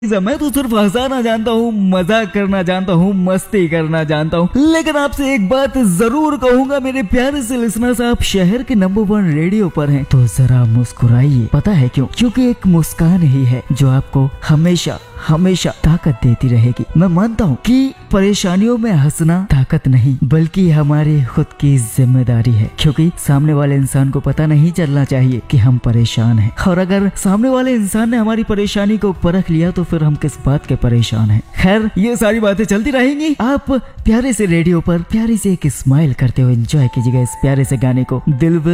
मैं तो सिर्फ हंसाना जानता हूँ, मजाक करना जानता हूँ, मस्ती करना जानता हूँ, लेकिन आपसे एक बात जरूर कहूंगा मेरे प्यारे से लिसनर्स, आप शहर के नंबर 1 रेडियो पर हैं तो जरा मुस्कुराइए। पता है क्यों? क्योंकि एक मुस्कान ही है जो आपको हमेशा हमेशा ताकत देती रहेगी। मैं मानता हूँ कि परेशानियों में हंसना ताकत नहीं बल्कि हमारी खुद की जिम्मेदारी है, क्योंकि सामने वाले इंसान को पता नहीं चलना चाहिए कि हम परेशान हैं। और अगर सामने वाले इंसान ने हमारी परेशानी को परख लिया तो फिर हम किस बात के परेशान हैं। खैर, ये सारी बातें चलती रहेंगी। आप प्यारे से रेडियो पर प्यारी से एक स्माइल करते हुए एंजॉय कीजिएगा इस प्यारे से गाने को। दिल